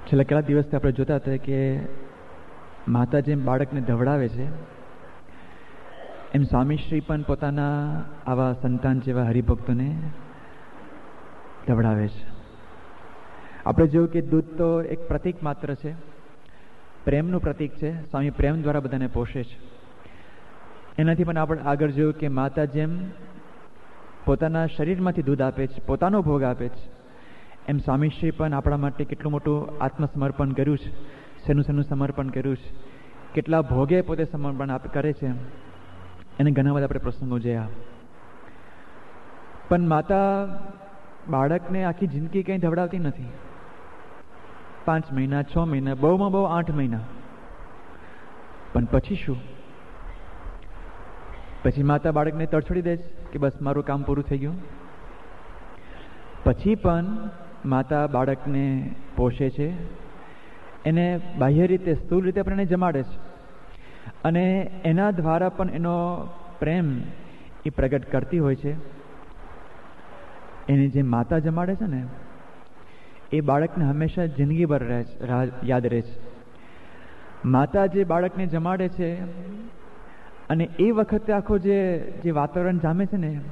છેલ્લા કેટલા દિવસથી આપણે જોતા હતા કે માતા જેમ બાળકને ધવડાવે છે એમ સ્વામીશ્રી પણ પોતાના આવા સંતાન જેવા હરિભક્તોને ધવડાવે છે. આપણે જોયું કે દૂધ તો એક પ્રતીક માત્ર છે, પ્રેમનું પ્રતીક છે. સ્વામી પ્રેમ દ્વારા બધાને પોષે છે. એનાથી પણ આપણે આગળ જોયું કે માતા જેમ પોતાના શરીરમાંથી દૂધ આપે છે, પોતાનો ભોગ આપે છે, એમ સ્વામીશ્રી પણ આપણા માટે કેટલું મોટું આત્મસમર્પણ કર્યું છે, શેનું સમર્પણ કર્યું છે, કેટલા ભોગે પોતે સમર્પણ કરે છે. એને ઘણા બધા આપણે પ્રસંગો જોયા. પણ માતા બાળકને આખી જિંદગી કંઈ ધવડાવતી નથી. 5 મહિના, 6 મહિના, બહુમાં બહુ 8 મહિના. પણ પછી શું? પછી માતા બાળકને તડછોડી દે છે કે બસ મારું કામ પૂરું થઈ ગયું. પછી પણ માતા બાળકને પોષે છે, એને બાહ્ય રીતે, સ્થૂળ રીતે પણ એને જમાડે છે, અને એના દ્વારા પણ એનો પ્રેમ એ પ્રગટ કરતી હોય છે. એની જે માતા જમાડે છે ને એ બાળકને હંમેશા જિંદગીભર યાદ રહે છે. માતા જે બાળકને જમાડે છે અને એ વખતે આખો જે વાતાવરણ જામે છે ને